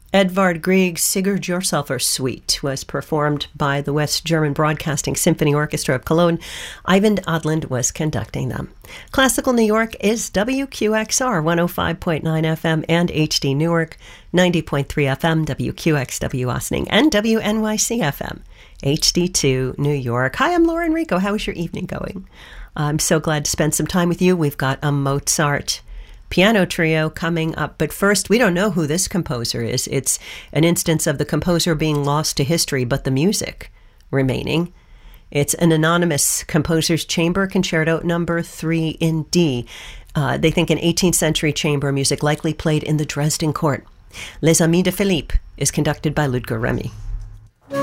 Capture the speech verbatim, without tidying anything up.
Edvard Grieg's Sigurd Jorsalfur Suite was performed by the West German Broadcasting Symphony Orchestra of Cologne. Ivan Odland was conducting them. Classical New York is W Q X R one oh five point nine F M and H D Newark, ninety point three F M, W Q X W Ossining, and W N Y C F M, H D two New York. Hi, I'm Laura Enrico. How is your evening going? I'm so glad to spend some time with you. We've got a Mozart piano trio coming up. But first, we don't know who this composer is. It's an instance of the composer being lost to history, but the music remaining. It's an anonymous composer's chamber concerto number three in D. Uh, they think an eighteenth century chamber music likely played in the Dresden court. Les Amis de Philippe is conducted by Ludger Remy.